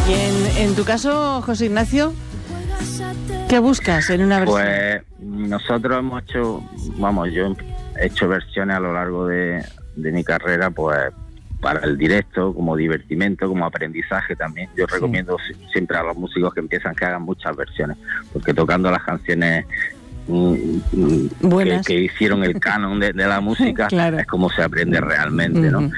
Y en tu caso, José Ignacio, ¿qué buscas en una versión? Pues nosotros hemos hecho, yo he hecho versiones a lo largo de mi carrera, pues para el directo, como divertimento, como aprendizaje también. Yo recomiendo siempre a los músicos que empiezan que hagan muchas versiones, porque tocando las canciones que hicieron el canon de la música, claro, es como se aprende realmente, ¿no?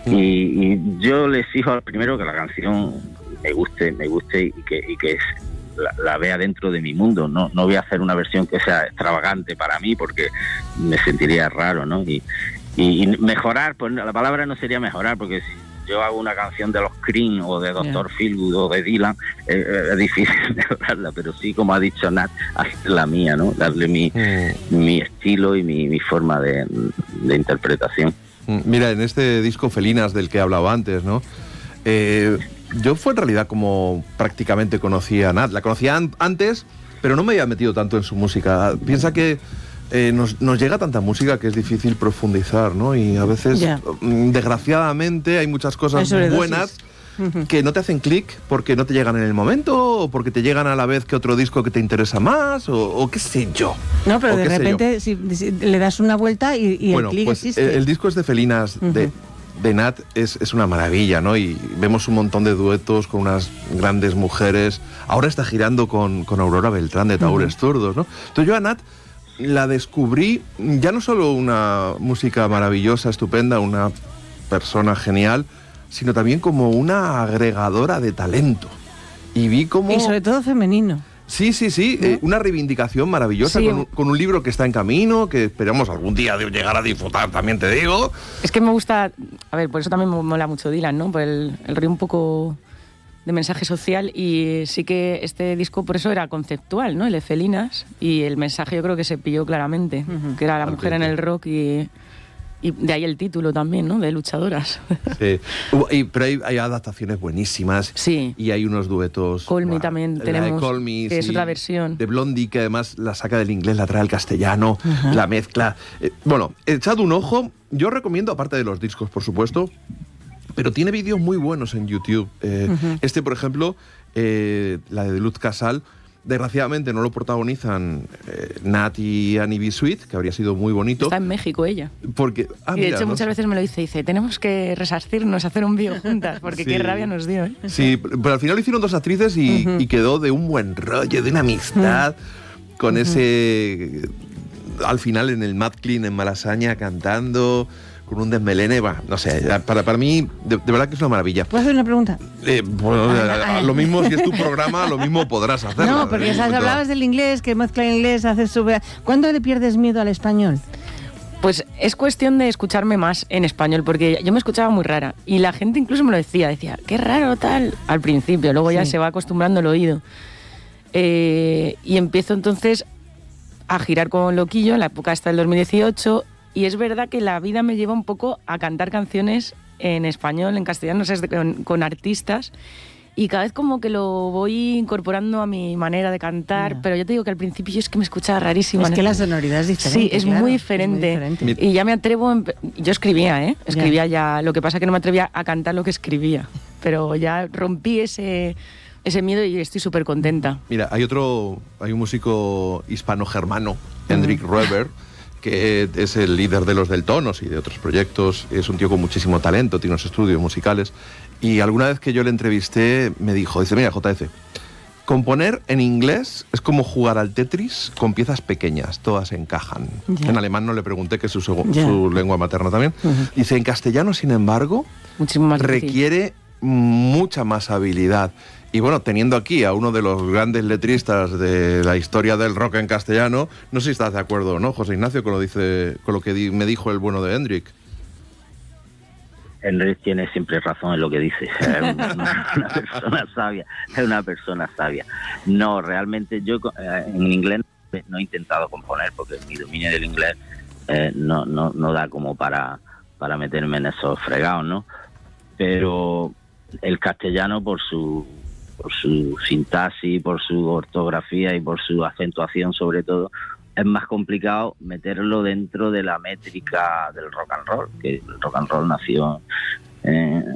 Y yo les exijo al primero que la canción me guste y que la vea dentro de mi mundo. No voy a hacer una versión que sea extravagante para mí, porque me sentiría raro, ¿no? Y mejorar, pues la palabra no sería mejorar, porque si yo hago una canción de los Cream o de Dr. Feelgood o de Dylan, es difícil mejorarla, pero sí, como ha dicho Nat, hacer la mía, ¿no? Darle mi estilo y mi forma de interpretación. Mira, en este disco Felinas del que hablaba antes, ¿no? Yo fue en realidad como prácticamente conocía a Nat. La conocía antes, pero no me había metido tanto en su música. Piensa que nos llega tanta música que es difícil profundizar, ¿no? Y a veces, desgraciadamente, hay muchas cosas buenas que no te hacen clic porque no te llegan en el momento, o porque te llegan a la vez que otro disco que te interesa más, o qué sé yo. No, pero de repente si le das una vuelta y el clic pues, existe. El disco es de Felinas, de Nat, es una maravilla, ¿no? Y vemos un montón de duetos con unas grandes mujeres. Ahora está girando con Aurora Beltrán de Taures Zurdos, ¿no? Entonces yo a Nat la descubrí, ya no solo una música maravillosa, estupenda, una persona genial, sino también como una agregadora de talento. Y vi como... Y sobre todo femenino. Sí, ¿no? Una reivindicación maravillosa, con un libro que está en camino, que esperamos algún día de llegar a disfrutar, también te digo. Es que me gusta, a ver, por eso también me mola mucho Dylan, ¿no? Por el rollo un poco de mensaje social, y sí que este disco por eso era conceptual, ¿no? El de Felinas, y el mensaje yo creo que se pilló claramente, que era la mujer en el rock, y de ahí el título también, ¿no? De Luchadoras. Sí, pero hay adaptaciones buenísimas. Sí. Y hay unos duetos. Call Me también tenemos, Call Me, que es otra versión. De Blondie, que además la saca del inglés, la trae al castellano, la mezcla. Bueno, echad un ojo. Yo recomiendo, aparte de los discos, por supuesto, pero tiene vídeos muy buenos en YouTube. Este, por ejemplo, la de Luz Casal, desgraciadamente no lo protagonizan Nat y Annie B. Sweet, que habría sido muy bonito. Está en México ella. Porque, y de hecho muchas veces me lo dice, tenemos que resarcirnos, hacer un vídeo juntas, porque qué rabia nos dio, ¿eh? Sí, pero al final lo hicieron dos actrices y quedó de un buen rollo, de una amistad, con ese... Al final en el Mad Clean en Malasaña cantando... con un desmelene, no sé, para mí, de verdad que es una maravilla. ¿Puedo hacer una pregunta? Lo mismo, si es tu programa, lo mismo podrás hacerlo. No, porque hablabas del inglés, que mezcla inglés, haces sobre... ¿Cuándo le pierdes miedo al español? Pues es cuestión de escucharme más en español, porque yo me escuchaba muy rara, y la gente incluso me lo decía, qué raro tal, al principio, luego ya se va acostumbrando el oído. Y empiezo entonces a girar con Loquillo, en la época hasta el 2018, y es verdad que la vida me lleva un poco a cantar canciones en español, en castellano, con artistas, y cada vez como que lo voy incorporando a mi manera de cantar, pero yo te digo que al principio yo es que me escuchaba rarísimo. Es que la sonoridad es diferente. Sí, es muy diferente. Y ya me atrevo, yo escribía, escribía ya, lo que pasa es que no me atrevía a cantar lo que escribía, pero ya rompí ese miedo y estoy súper contenta. Mira, hay un músico hispano-germano, Hendrik Roeber, que es el líder de los Deltonos y de otros proyectos. Es un tío con muchísimo talento, tiene unos estudios musicales. Y alguna vez que yo le entrevisté, me dijo, mira, JF, componer en inglés es como jugar al Tetris con piezas pequeñas, todas encajan. En alemán no le pregunté, que es su lengua materna también. Dice, en castellano, sin embargo, requiere mucha más habilidad. Y bueno, teniendo aquí a uno de los grandes letristas de la historia del rock en castellano, no sé si estás de acuerdo o no, José Ignacio, con lo que me dijo el bueno de Hendrik. Hendrik tiene siempre razón en lo que dice. Es una persona sabia, es una persona sabia. No, realmente yo en inglés no he intentado componer, porque mi dominio del inglés no da como para meterme en esos fregados, ¿no? Pero el castellano, por su sintaxis, por su ortografía y por su acentuación sobre todo, es más complicado meterlo dentro de la métrica del rock and roll, que el rock and roll nació